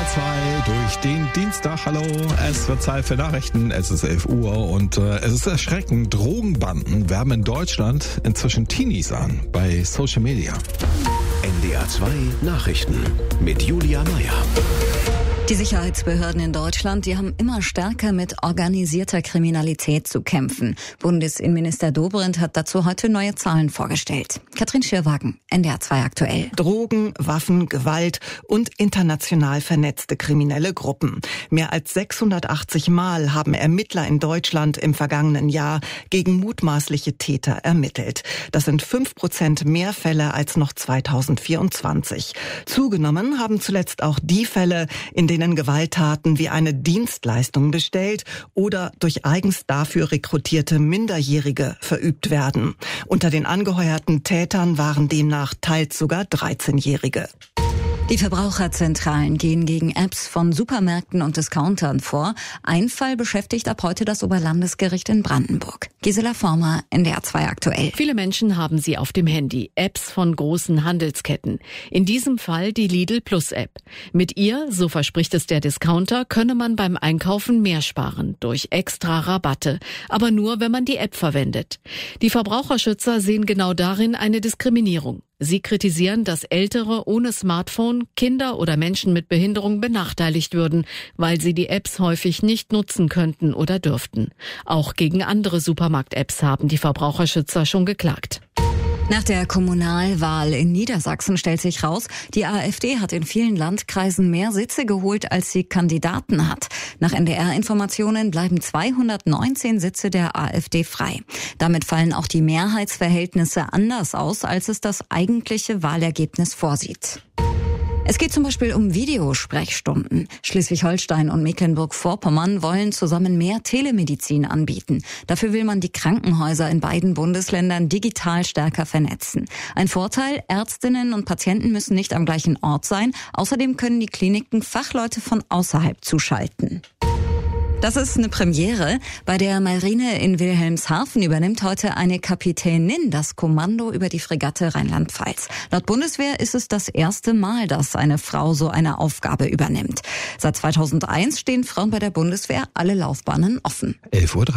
NDR 2 durch den Dienstag. Hallo, es wird Zeit für Nachrichten. Es ist 11 Uhr und es ist erschreckend. Drogenbanden werben in Deutschland inzwischen Teenies an bei Social Media. NDR 2 Nachrichten mit Julia Meyer. Die Sicherheitsbehörden in Deutschland, die haben immer stärker mit organisierter Kriminalität zu kämpfen. Bundesinnenminister Dobrindt hat dazu heute neue Zahlen vorgestellt. Katrin Schirwagen, NDR 2 aktuell. Drogen, Waffen, Gewalt und international vernetzte kriminelle Gruppen. Mehr als 680 Mal haben Ermittler in Deutschland im vergangenen Jahr gegen mutmaßliche Täter ermittelt. Das sind 5% mehr Fälle als noch 2024. Zugenommen haben zuletzt auch die Fälle, in denen Gewalttaten wie eine Dienstleistung bestellt oder durch eigens dafür rekrutierte Minderjährige verübt werden. Unter den angeheuerten Tätern waren demnach teils sogar 13-Jährige. Die Verbraucherzentralen gehen gegen Apps von Supermärkten und Discountern vor. Ein Fall beschäftigt ab heute das Oberlandesgericht in Brandenburg. Gisela Former, NDR 2 aktuell. Viele Menschen haben sie auf dem Handy, Apps von großen Handelsketten. In diesem Fall die Lidl Plus App. Mit ihr, so verspricht es der Discounter, könne man beim Einkaufen mehr sparen, durch extra Rabatte. Aber nur, wenn man die App verwendet. Die Verbraucherschützer sehen genau darin eine Diskriminierung. Sie kritisieren, dass Ältere ohne Smartphone, Kinder oder Menschen mit Behinderung benachteiligt würden, weil sie die Apps häufig nicht nutzen könnten oder dürften. Auch gegen andere Supermarkt-Apps haben die Verbraucherschützer schon geklagt. Nach der Kommunalwahl in Niedersachsen stellt sich raus, die AfD hat in vielen Landkreisen mehr Sitze geholt, als sie Kandidaten hat. Nach NDR-Informationen bleiben 219 Sitze der AfD frei. Damit fallen auch die Mehrheitsverhältnisse anders aus, als es das eigentliche Wahlergebnis vorsieht. Es geht zum Beispiel um Videosprechstunden. Schleswig-Holstein und Mecklenburg-Vorpommern wollen zusammen mehr Telemedizin anbieten. Dafür will man die Krankenhäuser in beiden Bundesländern digital stärker vernetzen. Ein Vorteil, Ärztinnen und Patienten müssen nicht am gleichen Ort sein. Außerdem können die Kliniken Fachleute von außerhalb zuschalten. Das ist eine Premiere. Bei der Marine in Wilhelmshaven übernimmt heute eine Kapitänin das Kommando über die Fregatte Rheinland-Pfalz. Laut Bundeswehr ist es das erste Mal, dass eine Frau so eine Aufgabe übernimmt. Seit 2001 stehen Frauen bei der Bundeswehr alle Laufbahnen offen. 11:03 Uhr.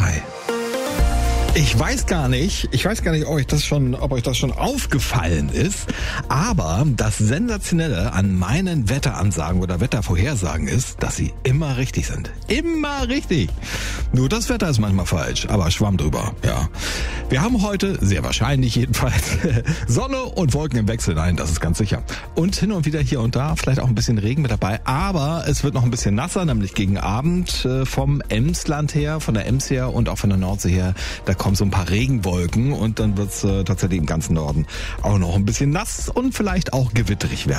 Ich weiß gar nicht, ob euch das schon aufgefallen ist, aber das Sensationelle an meinen Wetteransagen oder Wettervorhersagen ist, dass sie immer richtig sind. Immer richtig. Nur das Wetter ist manchmal falsch, aber Schwamm drüber, ja. Wir haben heute, sehr wahrscheinlich jedenfalls, Sonne und Wolken im Wechsel, nein, das ist ganz sicher. Und hin und wieder hier und da vielleicht auch ein bisschen Regen mit dabei, aber es wird noch ein bisschen nasser, nämlich gegen Abend vom Emsland her, von der Ems her und auch von der Nordsee her. Da kommen so ein paar Regenwolken und dann wird's tatsächlich im ganzen Norden auch noch ein bisschen nass und vielleicht auch gewitterig werden.